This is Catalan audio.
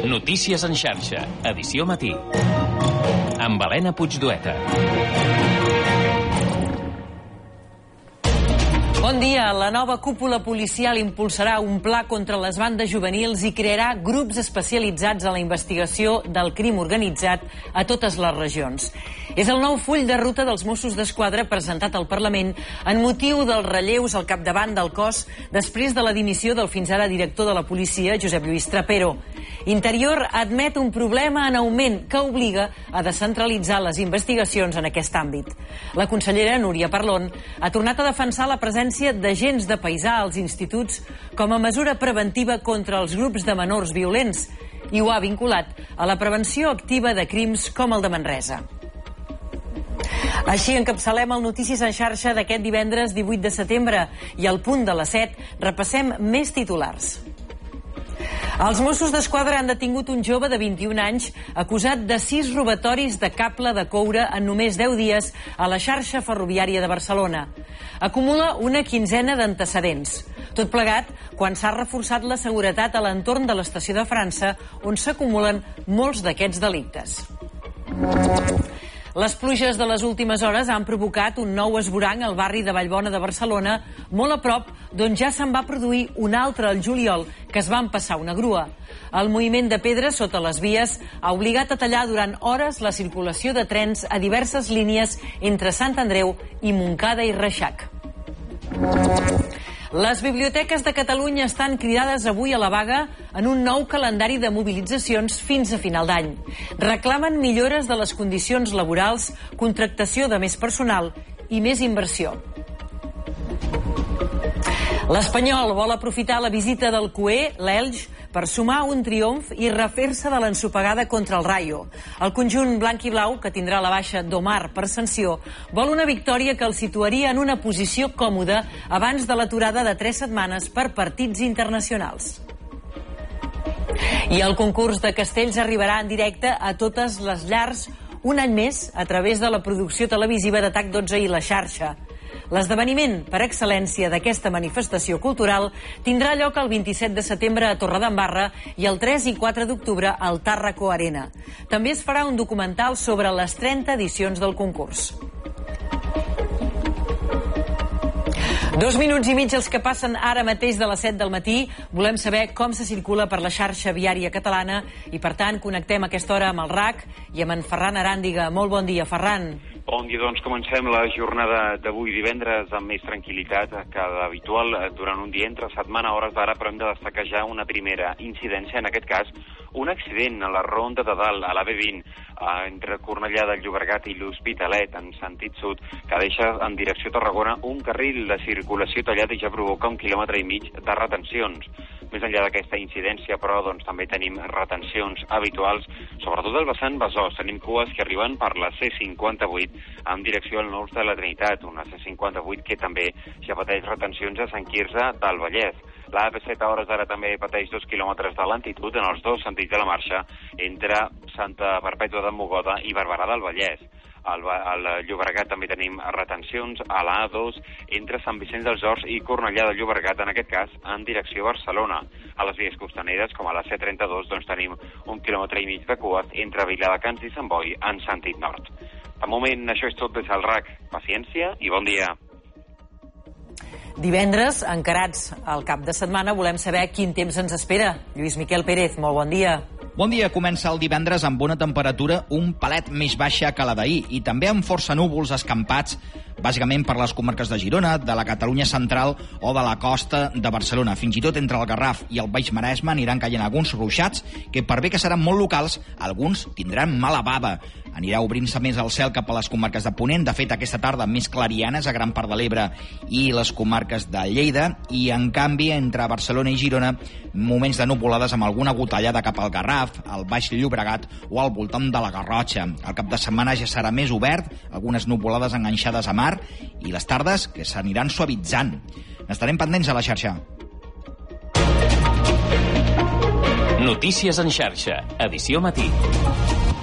Notícies en xarxa, edició matí. Amb Helena Puigdueta. Bon dia. La nova cúpula policial impulsarà un pla contra les bandes juvenils i crearà grups especialitzats en la investigació del crim organitzat a totes les regions. És el nou full de ruta dels Mossos d'Esquadra presentat al Parlament en motiu dels relleus al capdavant del cos després de la dimissió del fins ara director de la policia, Josep Lluís Trapero. Interior admet un problema en augment que obliga a descentralitzar les investigacions en aquest àmbit. La consellera Núria Parlon ha tornat a defensar la presència d'agents de paisà als instituts com a mesura preventiva contra els grups de menors violents i ho ha vinculat a la prevenció activa de crims com el de Manresa. Així encapçalem el Notícies en xarxa d'aquest divendres 18 de setembre i al punt de les 7 repassem més titulars. Els Mossos d'Esquadra han detingut un jove de 21 anys acusat de 6 robatoris de cable de coure en només 10 dies a la xarxa ferroviària de Barcelona. Acumula una quinzena d'antecedents. Tot plegat quan s'ha reforçat la seguretat a l'entorn de l'estació de França, on s'acumulen molts d'aquests delictes. Les pluges de les últimes hores han provocat un nou esvoranc al barri de Vallbona de Barcelona, molt a prop d'on ja se'n va produir un altre al juliol, que es va empassar una grua. El moviment de pedres sota les vies ha obligat a tallar durant hores la circulació de trens a diverses línies entre Sant Andreu i Montcada i Reixac. Les biblioteques de Catalunya estan cridades avui a la vaga en un nou calendari de mobilitzacions fins a final d'any. Reclamen millores de les condicions laborals, contractació de més personal i més inversió. L'Espanyol vol aprofitar la visita del CUE, l'Elx, per sumar un triomf i refer-se de l'ensopegada contra el Rayo. El conjunt blanc i blau, que tindrà la baixa d'Omar per sanció, vol una victòria que el situaria en una posició còmoda abans de l'aturada de 3 setmanes per partits internacionals. I el concurs de castells arribarà en directe a totes les llars un any més a través de la producció televisiva de TAC12 i La Xarxa. L'esdeveniment per excel·lència d'aquesta manifestació cultural tindrà lloc el 27 de setembre a Torredembarra i el 3 i 4 d'octubre al Tàrraco Arena. També es farà un documental sobre les 30 edicions del concurs. 2 minuts i mig els que passen ara mateix de les 7 del matí. Volem saber com se circula per la xarxa viària catalana i, per tant, connectem a aquesta hora amb el RAC i amb en Ferran Aràndiga. Molt bon dia, Ferran. Bon dia, doncs comencem la jornada d'avui divendres amb més tranquil·litat que l'habitual durant un dia entre setmana a hores d'ara, però hem de destacar ja una primera incidència, en aquest cas un accident a la Ronda de Dalt, a l'AV20, entre Cornellà de Llobregat i l'Hospitalet, en sentit sud, que deixa en direcció Tarragona un carril de circulació tallat i ja provoca 1,5 quilòmetres de retencions. Més enllà d'aquesta incidència, però, doncs, també tenim retencions habituals, sobretot al vessant Besòs. Tenim cues que arriben per la C58 en direcció al nord de la Trinitat, una C58 que també ja pateix retencions a Sant Quirze del Vallès. La AP7 a hores d'ara també pateix 2 quilòmetres de lentitud en els dos sentits de la marxa entre Santa Perpètua de Mogoda i Barberà del Vallès. Al Llobregat també tenim retencions a la A2 entre Sant Vicenç dels Horts i Cornellà de Llobregat, en aquest cas en direcció a Barcelona. A les vies costaneres, com a la C32, doncs tenim 1,5 quilòmetres de cues entre Viladecans i Sant Boi en sentit nord. De moment, això és tot des del RAC. Paciència i bon dia. Divendres, encarats al cap de setmana, volem saber quin temps ens espera. Lluís Miquel Pérez, molt bon dia. Bon dia. Comença el divendres amb bona temperatura, un pelet més baixa que la d'ahir i també amb força núvols escampats, bàsicament per les comarques de Girona, de la Catalunya central o de la costa de Barcelona. Fins i tot entre el Garraf i el Baix Maresme aniran caient alguns ruixats que, per bé que seran molt locals, alguns tindran mala bava. Anirà obrint-se més el cel cap a les comarques de Ponent. De fet, aquesta tarda més clarianes a gran part de l'Ebre i les comarques de Lleida. I, en canvi, entre Barcelona i Girona, moments de nuvolades amb alguna gotellada cap al Garraf, al Baix Llobregat o al voltant de la Garrotxa. El cap de setmana ja serà més obert, algunes nuvolades enganxades a mar i les tardes que s'aniran suavitzant. N'estarem pendents a la xarxa. Notícies en xarxa, edició matí.